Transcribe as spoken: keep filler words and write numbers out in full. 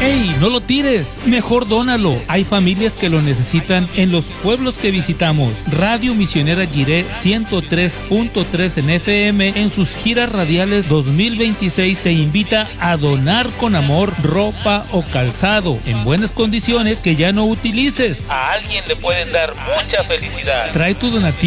¡Ey, no lo tires! Mejor dónalo. Hay familias que lo necesitan en los pueblos que visitamos. Radio Misionera Jiré ciento tres punto tres en F M en sus giras radiales dos mil veintiséis te invita a donar con amor ropa o calzado en buenas condiciones que ya no utilices. A alguien le pueden dar mucha felicidad. Trae tu donativo